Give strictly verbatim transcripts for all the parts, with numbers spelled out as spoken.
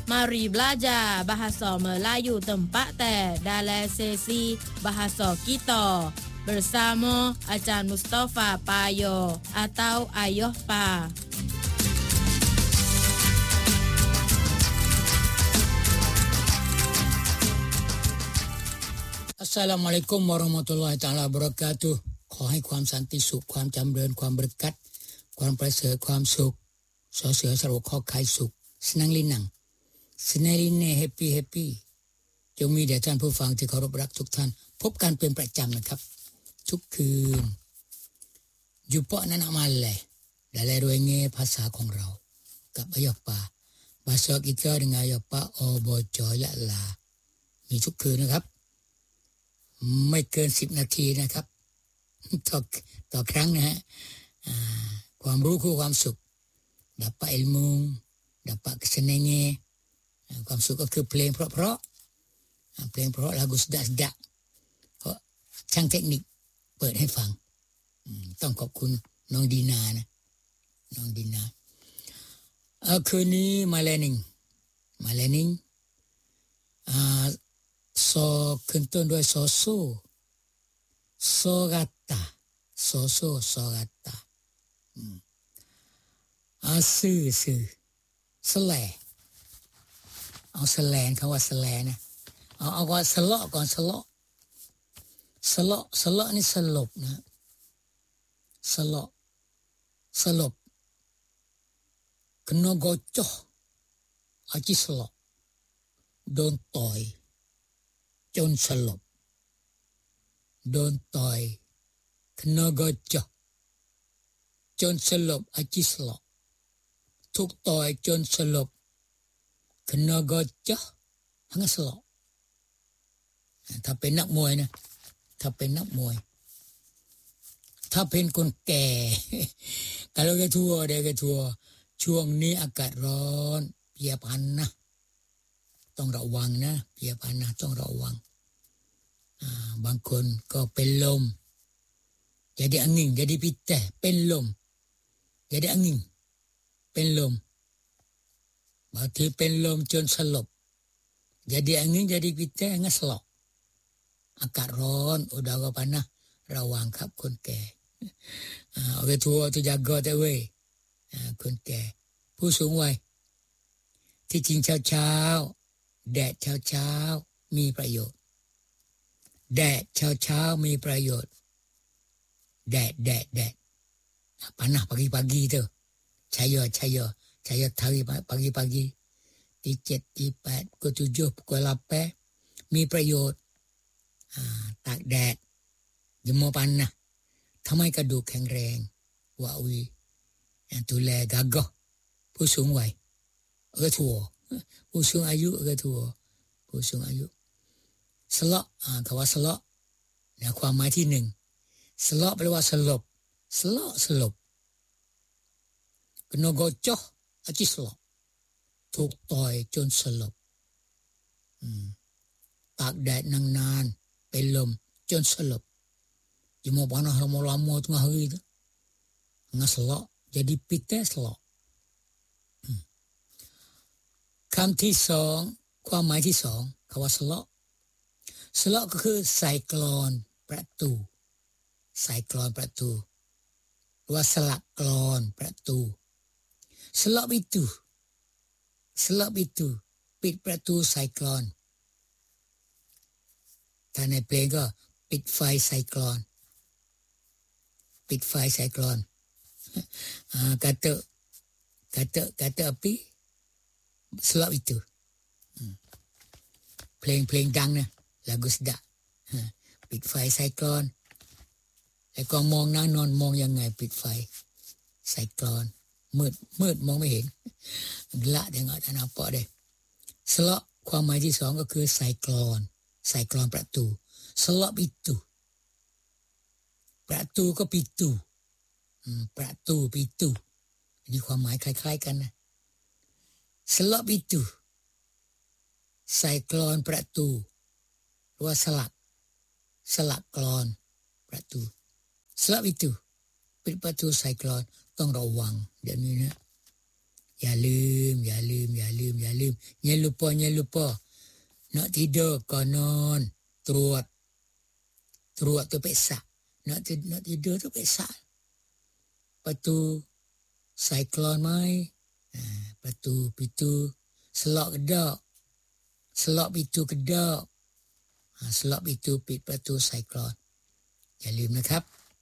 Mari belajar bahasa Melayu tempat teh dalam sesi bahasa kita bersama Ajar Mustafa Payo atau Ayah Pa. Assalamualaikum warahmatullahi taala wabarakatuh ขอให้ความสันติสุขความจำเริญความบริกัดความประเสริฐความสุขสอเสือสระขอไข่สุขสนังลินังสนังลินเน่แฮปปี้แฮปปี้จงมีแด่ท่านผู้ฟังที่เคารพรักทุกท่านพบกันเป็นประจำนะครับทุกคืนอยู่เปาะนั้นอามาเลยและเลยรวยเงภาษาของเรากับอายปาภาษาkita denganอายปาอบจยะลามีทุกคืนนะครับไม่เกินสิบนาทีนะครับต่อต่อครั้งนะฮะความรู้คือความสุข dapat ilmu dapat kesenangan ความสุขก็คือเพลงเพราะๆเพลงเพราะlagu sedap-sedap ก็ช่างเทคนิคเปิดให้ฟังต้องขอบคุณน้องดีนานะน้องดีนาเออคืนนี้มาแลนิงมาแลนิงอ่าโซขึ้นต้นด้วยโซโซโซกาตาโซโซโซกาตาอาซื่อซื่อสแลเอาสแลนคำว่าสแลนะเอาเอาว่าสลอก่อนสลอสลอสลอนี่สลบนะสลอสลบkena gocoh ajiสลอโดนต่อยจนสลบโดนต่อยคณะกอจจนสลบอาจิสลบถูกต่อยจนสลบคณะกอจหังสลบถ้าเป็นนักมวยนะถ้าเป็นนักมวยถ้าเป็นคนแก่ kalau ke tua dia ke tua ช่วงนี้อากาศร้อนเปียพันนะต้องระวังนะเปียพันนะต้องระวังบางคนก็เป็นลม jadi angin jadi pitah เป็นลม jadi angin เป็นลมบางทีเป็นลมจนสลบ jadi angin jadi pitah งั้นสลบอากาศร้อนอุดรพันนะระวังครับคนแก่อ่าโอเคทัวร์ตัวจักรแต่เว้ยอ่าคนแก่ผู้สูงวัยที่จริงเช้าๆแดดเช้าๆมีประโยชน์แดดเช้าๆมีประโยชน์แดดแดดแดด panas pagi-pagi tu cahaya cahaya cahaya matahari pagi-pagi ตีเจ็ดตีแปด pukul tujuh pukul lapan มีประโยชน์อ่าตากแดดjemur panas ทำให้กระดูกแข็งแรงวาวีดูแลกากะผู้สูงวัยเออทัวผู้สูงอายุเออทัวผู้สูงอายุสละอ่าคำว่าสละเนี่ยความหมายที่หนึ่งสละแปลว่าสลบสละสลบกนกจออาจิสละถูกต่อยจนสลบตากแดดนานๆเป็นลมจนสลบจมูกpanas lama-lama tengah hari tu ngah selak jadi pitah selak คำที่สองความหมายที่สองคำว่าสละสละก็คือไซโคลอนประตูไซโคลอนประตูหรือว่าสลักกลอนประตูสละituสละituปิดประตูไซโคลอนถ้าในเพลงก็ปิดไฟไซโคลอนปิดไฟไซโคลอนอ่า kata kata kata api selap itu เพลงเพลงดังนะlagu sedap ปิดไฟไซโคลอนแล้วก็มองหน้านอนมองยังไงปิดไฟไซโคลอนมืดมืดมองไม่เห็นละเดี๋ยวada nampak deh สละความหมายที่สองก็คือไซโคลอนไซโคลอนประตูสละituประตูก็ปิตูประตูปิตูนี่ความหมายคล้ายๆกันนะสลับituไซโคลอนประตูหรือว่าสลักสลักกลอนประตูสลับitu ปิดประตูไซโคลอนต้องระวังเดี๋ยวนี้นะอย่าลืมอย่าลืมอย่าลืมอย่าลืลืมอย่า lupa อย่า lupa nak tidur kau non ตรวจตรวจtu periksa nak nak tidur tu periksa patu siklon mai ha patu pitu selok kedak selok pitu kedak ha selok pitu pit patu siklonอย่าลืมนะครับ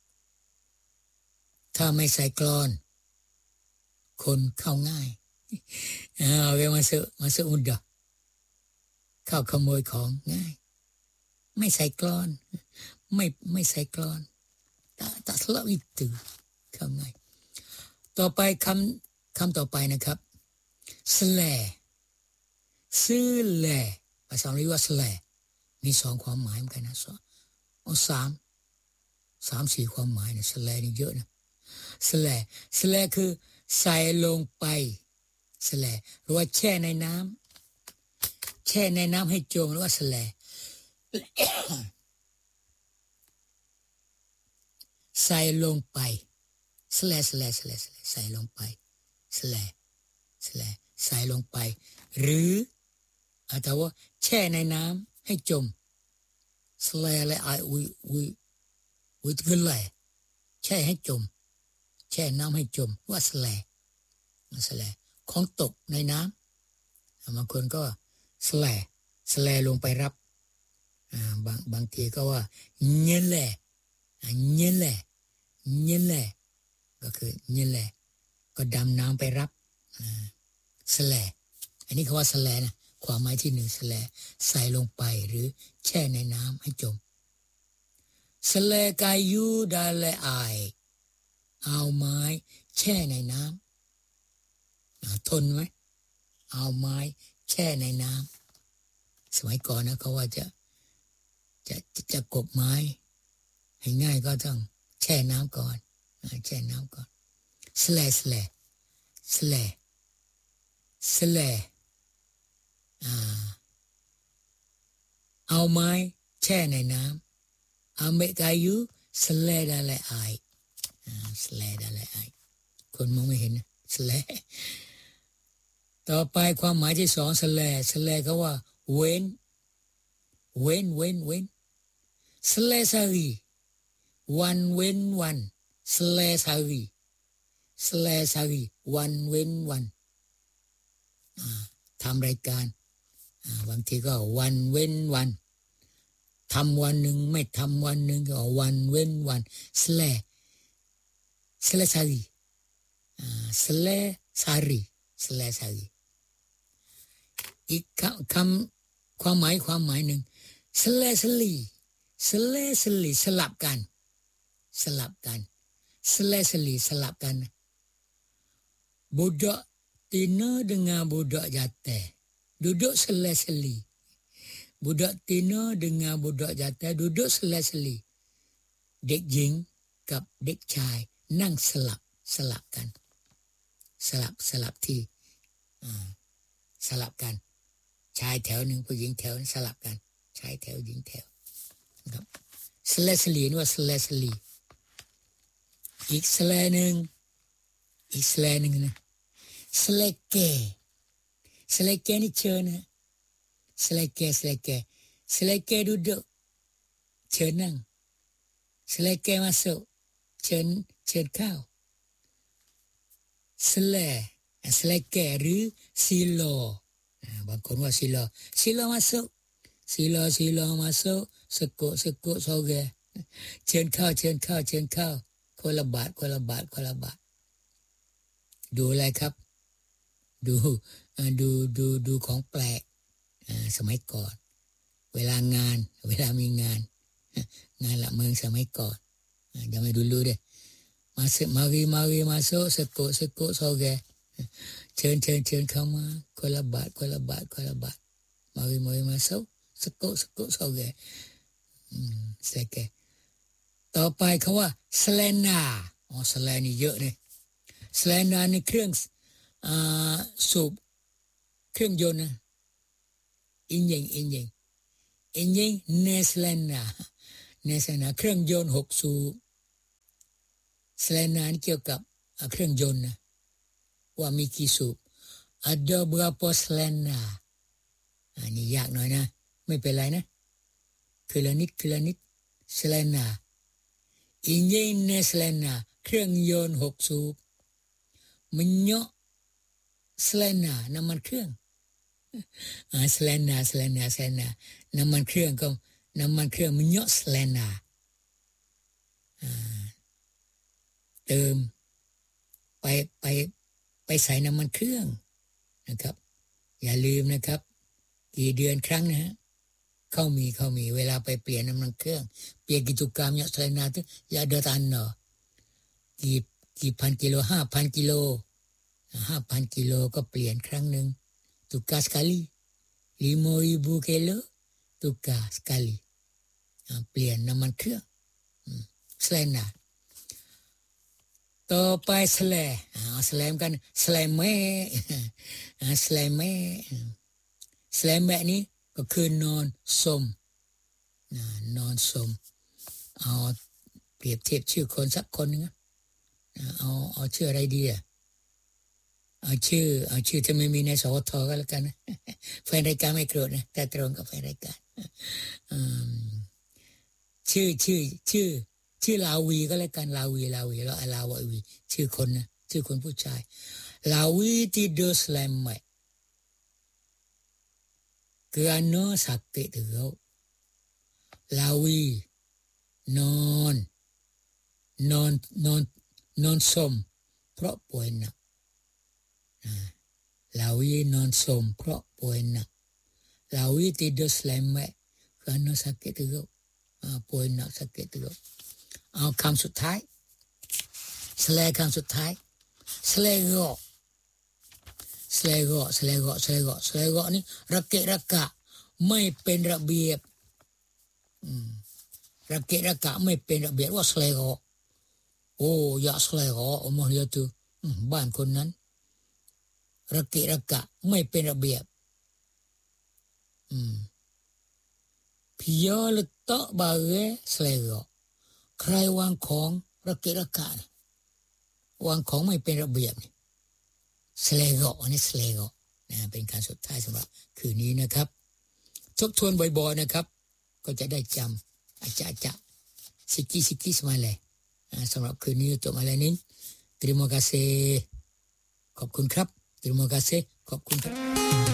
ถ้าไม่ไซโคลอนคนเข้าง่ายอ่าเวลาmasuk masuk mudahเข้าขโมยของง่ายไม่ไซโคลอนไม่ไม่ไซโคลอนtak tak selok itu เข้าง่ายต่อไปคำคำต่อไปนะครับสแลซื้อแลภาษาอังกฤษว่าสแลมีสองความหมายเหมือนกันนะสองเอาสามสามสี่ความหมายเนี่ยสแลนี่เยอะนะสแลสแลคือใส่ลงไปสแลหรือว่าแช่ในน้ำแช่ในน้ำให้จมหรือว่าสแลใส่ลงไปสแลสแลสแลสแลใส่ลงไปสแลสแลใส่ลงไปหรืออาจจะว่าแช่ในน้ำให้จมสแลและไออุยอุยอุยคือแลแช่ให้จมแช่น้ำให้จมว่าสแลสแลของตกในน้ำบางคนก็สแลสแลลงไปรับอ่าบางบางทีก็ว่าเงี้ยแหละเงี้ยแหละเงี้ยแหละก็คือเงี้ยแหละก็ดำน้ำไปรับอ่าสแลอันนี้เขาว่าสแลนะความหมายที่หนึ่งสแลใส่ลงไปหรือแช่ในน้ำให้จมสแลกายูดาเลไอเอาไม้แช่ในน้ำทนไหมเอาไม้แช่ในน้ำสมัยก่อนนะเขาว่าจะจะจะกบไม้ให้ง่ายก็ต้องแช่น้ำก่อนแช่น้ำก่อนสแลสแลสแลสแลอ่าเอาไม้แช่ในน้ำambil kayu selai dalam airอ่าselai dalam airคนมองไม่เห็นนะselaiต่อไปความหมายที่สองselai selaiเขาว่าเว้นเว้นเว้นเว้น selai sehari วันเว้นวัน selai sehari selai sehari วันเว้นวันอ่าทำรายการอ่าบางทีก็วันเว้นวันทำวันหนึ่งไม่ทำวันหนึ่งก็วันเว้นวันสแลสแลซารีอ่าสแลซารีสแลซารีอีกคำความหมายความหมายหนึ่งสแลสลีสแลสลีสลับกันสลับกันสแลสลีสลับกันbudak tina dengan budak jatah duduk seli-seli budak tina dengan budak jatah duduk seli-seli เด็กหญิงกับเด็กชายนั่งสลับสลับกันสลับสลับที่อ่าสลับกันชายแถวหนึ่งผู้หญิงแถวสลับกันชายแถวหญิงแถวครับสแลสลีนี่ว่าสแลสลีอีกสแลนึงอีกสแลนึงนะสแลเกสแลเกนี่เชิญนะseleke seleke seleke duduk เชิญนั่ง seleke masuk เชิญเชิญเข้า sele seleke หรือ silo บางคนว่า silo silo masuk silo silo masuk sekuk sekuk soge เชิญเข้าเชิญเข้าเชิญเข้าคนละบาทคนละบาทคนละบาทดูอะไรครับดูดูดูดูของแปลกสมัยก่อนเวลางานเวลามีงานงานละเมืองสมัยก่อนzaman dulu deh masuk mari mari masuk sekuk sekuk soge เชิญเชิญเชิญเข้ามาคนละบาทคนละบาทคนละบาท mari mari masuk sekuk sekuk soge อืมเสกต่อไปเขาว่า selena อ๋อ selena นี่เยอะเลย selena นี่เครื่องอ่าสูบเครื่องยนต์นะengine engine engine Neslena Neslena เครื่องยนต์หกสูบ Selena นี่เกี่ยวกับเครื่องยนต์นะว่ามีกี่สูบ ada berapa selena อันนี้ยากหน่อยนะไม่เป็นไรนะคืละนิดคืละนิดselena engine selena เครื่องยนต์หกสูบ minyak selena น้ำมันเครื่องอ่า selena selena selena น้ำมันเครื่องก็น้ำมันเครื่อง minyak selena อ่าเติมไปไปไปใส่น้ำมันเครื่องนะครับอย่าลืมนะครับกี่เดือนครั้งนะฮะเขามีเขามีเวลาไปเปลี่ยนน้ำมันเครื่องเปลี่ยนกิจกรรมอย่างselena tu ya ada tanah กี่กี่พันกิโล ห้าพัน กิโล ห้าพัน กิโลก็เปลี่ยนครั้งนึง tukar sekali lima ribu กิโล tukar sekali เปลี่ยนน้ำมันเครื่องselenaต่อไปแสลอ่าแสลมกันแสลแม่อ่าแสลแม่แสลแม่นี้ก็คือนอนสมนะนอนสมเอาเปรียบเทียบชื่อคนสักคนนึงนะเอาเอาชื่ออะไรดีอ่ะเอาชื่อเอาชื่อที่ไม่มีในสวทก็แล้วกันนะแฟนรายการไม่โกรธนะแต่ตรงกับแฟนรายการชื่อชื่อชื่อชื่อลาวีก็แล้วกันลาวีลาวีแล้วลาววีชื่อคนนะชื่อคนผู้ชายลาวีtidur selamat kerana sakit teruk ลาวีนอนนอนนอนนอนสมเพราะป่วยหนักลาวีนอนสมเพราะป่วยหนักลาวี tidur selamat kerana sakit teruk ป่วยหนัก sakit teruk เอาคำสุดท้ายสแลคำสุดท้ายสแลกอสแลกอสแลกอสแลกอสแลกอนี่ระเกะระกะไม่เป็นระเบียบอืมระเกะระกะไม่เป็นระเบียบว่าสแลกอโอ้ยะสแลกออมอยตุบ้านคนนั้นระเกะระกะไม่เป็นระเบียบอืม Dia letak barang selera ใครวางของระเกะระกะวางของไม่เป็นระเบียบนี่สเลโกอันนี้สเลโกนะเป็นการสุดท้ายสำหรับคืนนี้นะครับทบทวนบ่อยๆนะครับก็จะได้จำอาจารย์จะสิกิสิกิสมาเลยสำหรับคืนนี้จบมาแล้วนี้ terima kasih ขอบคุณครับ terima kasih ขอบคุณครับ